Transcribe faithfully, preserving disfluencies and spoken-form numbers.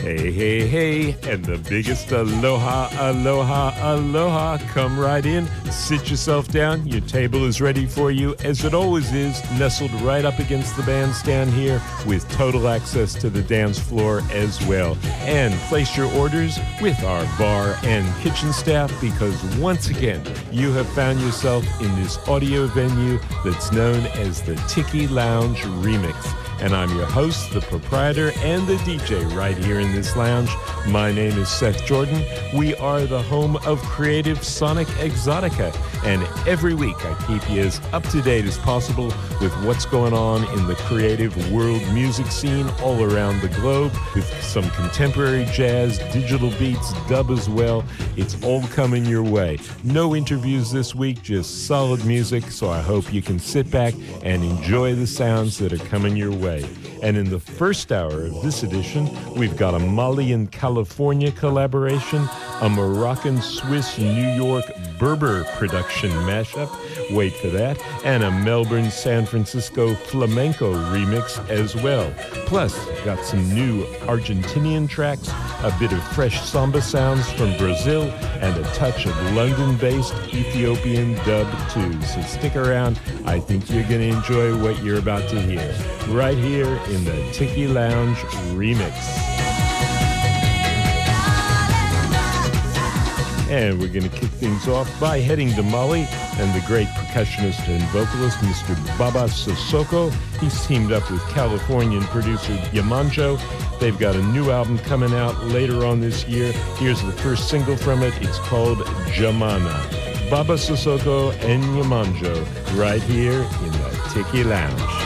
Hey, hey, hey, and the biggest aloha, aloha, aloha. Come right in, sit yourself down. Your table is ready for you, as it always is, nestled right up against the bandstand here with total access to the dance floor as well. And place your orders with our bar and kitchen staff, because once again, you have found yourself in this audio venue that's known as the Tiki Lounge Remix. And I'm your host, the proprietor, and the D J right here in this lounge. My name is Seth Jordan. We are the home of Creative Sonic Exotica. And every week I keep you as up-to-date as possible with what's going on in the creative world music scene all around the globe, with some contemporary jazz, digital beats, dub as well. It's all coming your way. No interviews this week, just solid music, so I hope you can sit back and enjoy the sounds that are coming your way. And in the first hour of this edition, we've got a Mali and California collaboration, a Moroccan-Swiss-New York Berber production mashup, wait for that, and a Melbourne-San Francisco flamenco remix as well. Plus, got some new Argentinian tracks, a bit of fresh samba sounds from Brazil, and a touch of London-based Ethiopian dub too. So stick around. I think you're going to enjoy what you're about to hear right here in the Tiki Lounge Remix. And we're going to kick things off by heading to Mali and the great percussionist and vocalist, Mister Baba Sissoko. He's teamed up with Californian producer Yamanjo. They've got a new album coming out later on this year. Here's the first single from it. It's called Jamana. Baba Sissoko and Yamanjo right here in the Tiki Lounge.